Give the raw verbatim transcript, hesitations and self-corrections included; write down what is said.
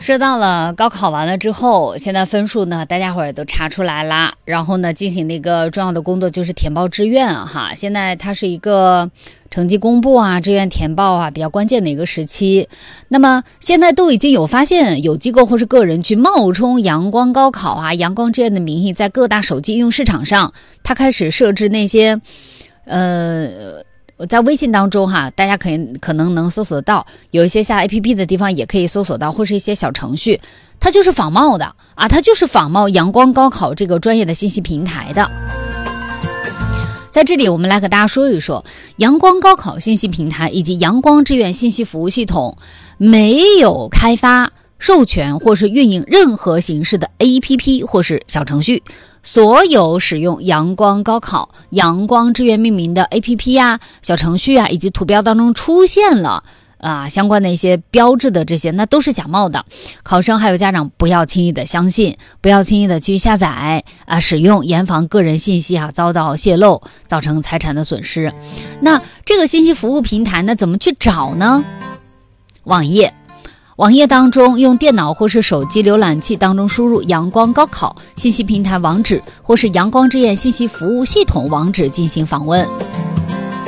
说到了高考完了之后，现在分数呢大家伙儿都查出来啦，然后呢进行的一个重要的工作就是填报志愿哈。现在它是一个成绩公布啊，志愿填报啊比较关键的一个时期。那么现在都已经有发现有机构或是个人去冒充阳光高考啊、阳光志愿的名义，在各大手机应用市场上，它开始设置那些呃我在微信当中哈，大家可以可能能搜索到，有一些下 A P P 的地方也可以搜索到，或是一些小程序，它就是仿冒的啊，它就是仿冒阳光高考这个专业的信息平台的。在这里我们来给大家说一说，阳光高考信息平台以及阳光志愿信息服务系统没有开发、授权或是运营任何形式的 A P P 或是小程序。所有使用阳光高考、阳光志愿命名的 A P P 啊、小程序啊，以及图标当中出现了啊相关的一些标志的这些，那都是假冒的。考生还有家长不要轻易的相信，不要轻易的去下载啊使用，严防个人信息啊遭到泄露，造成财产的损失。那这个信息服务平台呢，怎么去找呢？网页。网页当中用电脑或是手机浏览器当中输入阳光高考信息平台网址或是阳光志愿信息服务系统网址进行访问。